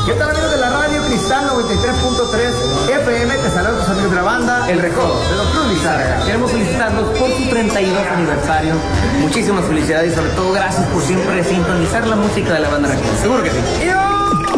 ¿Qué tal, amigos de la radio Cristal 93.3 FM? Te saludan tus amigos de la banda El Recodo, de Don Cruz Lizárraga. Queremos felicitarlos por su 32 aniversario. Muchísimas felicidades y sobre todo gracias por siempre sintonizar la música de la banda Recodo. Seguro que sí. ¡Y